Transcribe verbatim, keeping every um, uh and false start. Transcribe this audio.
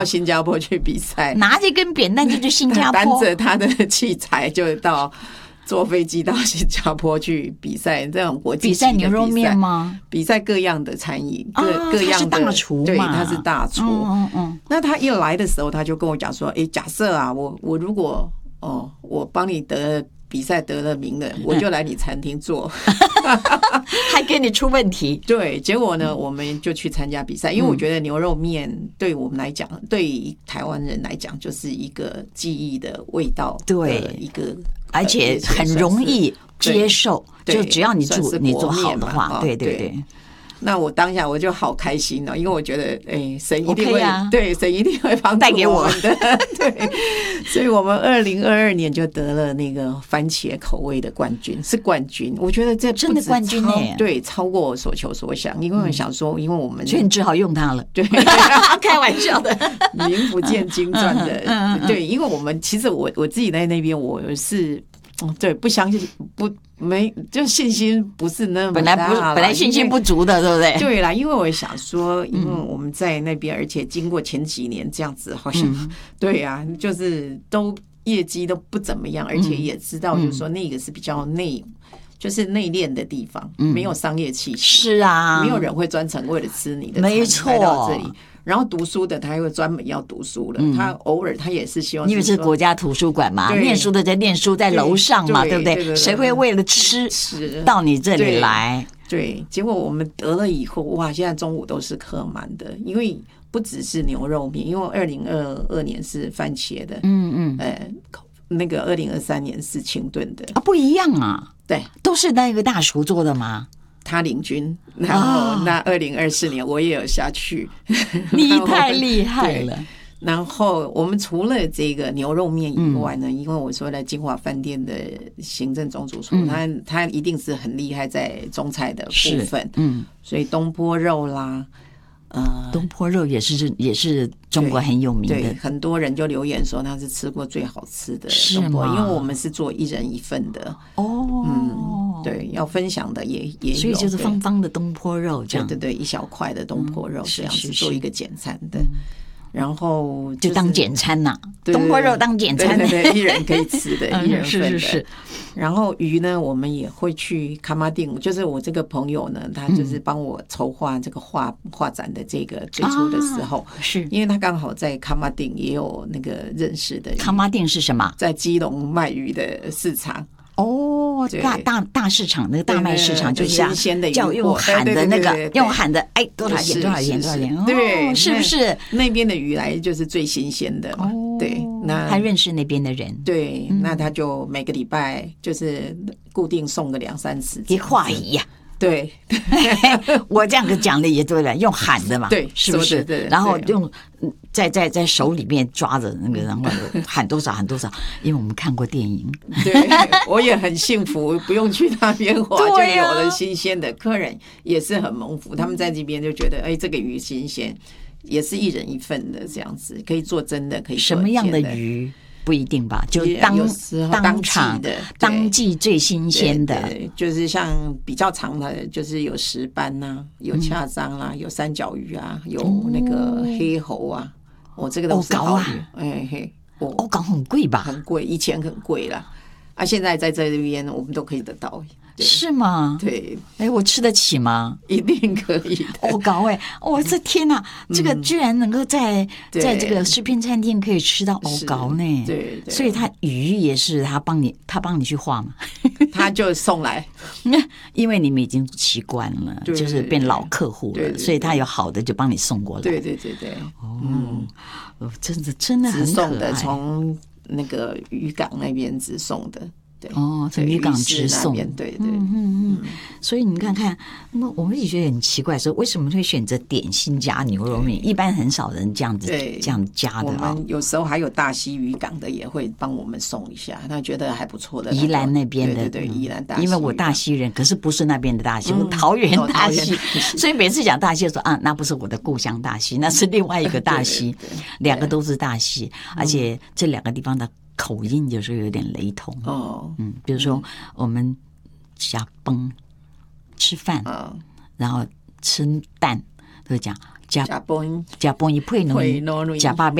新加坡去比赛， 拿着一根扁担就去新加坡， 担着他的器材就到坐飞机到新加坡去比赛，这种国际比赛牛肉面吗？ 比赛各样的餐饮，各、 啊、 各样的， 他是大厨嘛， 对，他是大厨。 嗯嗯嗯。 那他一来的时候，他就跟我讲说：“哎，假设啊，我我如果哦，我帮你得比赛得了名了，我就来你餐厅做。” 还给你出问题。 对，结果呢，我们就去参加比赛，因为我觉得牛肉面对我们来讲，对于台湾人来讲，就是一个记忆的味道的一个， 而且很容易接受，就只要你做你做好的话，对对对。 那我当下我就好开心哦，因为我觉得，哎、欸，神一定会、 okay 啊、 对神一定会帮助我们的，对，所以我们二零二二年就得了那个番茄口味的冠军，是冠军。我觉得这真的冠军哎， 对，超过我所求所想，因为我想说，因为我们所以你只好用它了， 对， 开玩笑的， 名不见经传的，对，因为我们其实我我自己在那边我是。对，不相信不没就信心不是那么本来不本来信心不足的，对不对？ 对啦，因为我想说，因为我们在那边，而且经过前几年这样子，好像、嗯、对呀、啊，就是都业绩都不怎么样，而且也知道，就是说那个是比较内。就是内敛的地方，没有商业气息、嗯。 是啊， 没有人会专程为了吃你的， 没错。 到这里，然后读书的他会专门要读书了，嗯、他偶尔他也是希望是， 因为是国家图书馆嘛，念书的在念书，在楼上嘛， 对, 对不对？对对对，谁会为了吃到你这里来？ 对，对，结果我们得了以后，哇，现在中午都是客满的，因为不只是牛肉面，因为二零二二年是番茄的，嗯嗯，呃，那个二零二三年是清炖的啊，不一样啊。 对， 都是那个大厨做的吗？ 他领军，然后那二零二四年我也有下去， 你太厉害了。 然后我们除了这个牛肉面以外呢，嗯、因为我说的金华饭店的行政总主厨，嗯、他他一定是很厉害在中菜的部分，嗯，所以东坡肉啦。 呃，东坡肉也是也是中国很有名的， 对，很多人就留言说他是吃过最好吃的东坡，因为我们是做一人一份的哦，嗯，对，要分享的也也有， 所以就是方方的东坡肉这样， 对对对，一小块的东坡肉这样子做一个简餐的。然后就, 就当简餐呐、啊，东坡肉当简餐， 对对对，一人可以吃的，一人份的。 是是是。 然后鱼呢，我们也会去卡马丁，就是我这个朋友呢，他就是帮我筹划这个画画展的这个最初的时候， 啊、是因为他刚好在卡马丁也有那个认识的。 卡马丁是什么？ 在基隆卖鱼的市场。 哦，大大大市场那个大卖市场，就是新鲜的， 叫用喊的那个，用喊的，哎，多少钱？多少钱？多少钱？ 对， 是不是那边的鱼来就是最新鲜的嘛？对，那他认识那边的人， 对，那他就每个礼拜就是固定送个两三次， 一画鱼呀。 对， 我这样子讲的也对了，用喊的嘛， 对， 是不是？ 对， 然后用在在在手里面抓着那个，然后喊多少喊多少，因为我们看过电影。 对，我也很幸福，不用去那边划，就有了新鲜的客人，也是很蒙福。他们在这边就觉得，哎，这个鱼新鲜，也是一人一份的这样子，可以做真的，可以做什么样的鱼？不一定吧，就当当场的当季最新鲜的， 对对，就是像比较长的，就是有石斑呐、啊，有恰章啦、啊，有三角鱼啊，有那个黑猴啊，我、哦、这个都是好鱼，哎嘿， 欧港很贵吧？ 很贵，以前很贵啦，啊，现在在这边我们都可以得到。 是吗？ 对， 哎，我吃得起吗？ 一定可以的。 我搞哎，我这天哪，这个居然能够在在这个食品餐厅可以吃到欧搞呢？ 对， 所以他鱼也是他帮你，他帮你去画嘛， 他就送来， 因为你们已经习惯了，就是变老客户了，所以他有好的就帮你送过来。 对对对对， 哦，真的真的很直送的，从那个渔港那边直送的。 哦，从渔港直送， 对对， 嗯嗯嗯。所以你看看，那我们也觉得很奇怪，说为什么会选择点心加牛肉面？一般很少人这样子这样加的啊。 我们有时候还有大溪渔港的也会帮我们送一下，他觉得还不错的。 宜兰那边的， 对对，宜兰大溪， 因为我大溪人，可是不是那边的大溪，我桃园大溪，所以每次讲大溪说啊，那不是我的故乡大溪，那是另外一个大溪，两个都是大溪，而且这两个地方的口音有时候有点雷同哦，嗯，比如说我们吃崩吃饭，然后吃蛋都讲假假崩假崩一配配呢， 糯米假八